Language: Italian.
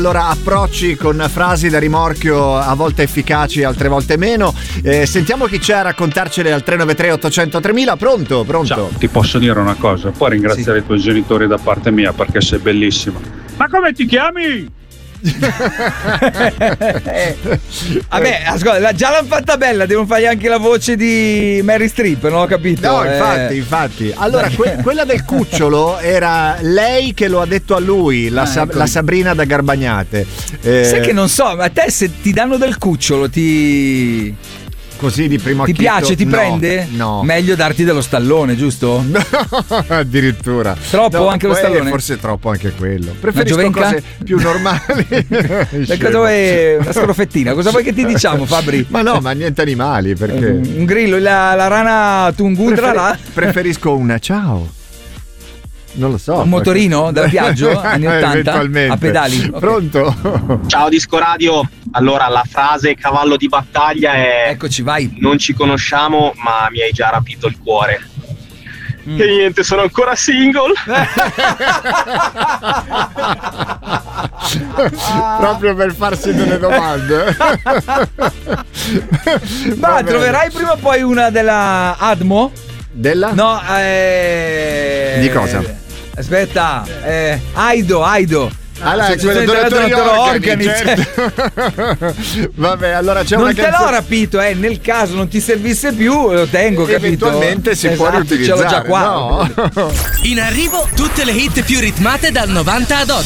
Allora, approcci con frasi da rimorchio, a volte efficaci, altre volte meno. Sentiamo chi c'è a raccontarcele al 393 800 3000. Pronto? Ciao, ti posso dire una cosa? Puoi ringraziare i tuoi genitori da parte mia perché sei bellissima. Ma come ti chiami? Vabbè, ascolta, già l'hanno fatta bella, devono fargli anche la voce di Mary Streep, non ho capito. No, infatti. Allora, quella del cucciolo era lei che lo ha detto a lui, la Sabrina da Garbagnate. Sai che non so, ma a te se ti danno del cucciolo così di primo ti acchito, piace, ti prende? No. Meglio darti dello stallone, giusto? Addirittura. Troppo anche lo stallone? Forse troppo anche quello. Preferisco Giovenca? cose più normali. Una scrofettina. Cosa vuoi che ti diciamo, Fabri? Ma no, ma niente animali, perché un grillo, la rana tungundra là. Preferisco un ciao. Non lo so. Un motorino da viaggio anni 80 a pedali. Okay. Pronto? Ciao Disco Radio. Allora, la frase cavallo di battaglia è: eccoci, vai. Non ci conosciamo, ma mi hai già rapito il cuore. E niente, sono ancora single. Proprio per farsi delle domande. Ma troverai prima o poi una della Admo? Della? No, di cosa? Aspetta, Aido. Allora, quello donatori organi, certo. Vabbè, allora c'è una canzone. Non te l'ho rapito, nel caso non ti servisse più, lo tengo, capito? Eventualmente si può riutilizzare. Ce l'ho già qua. No. In arrivo tutte le hit più ritmate dal 90 ad oggi.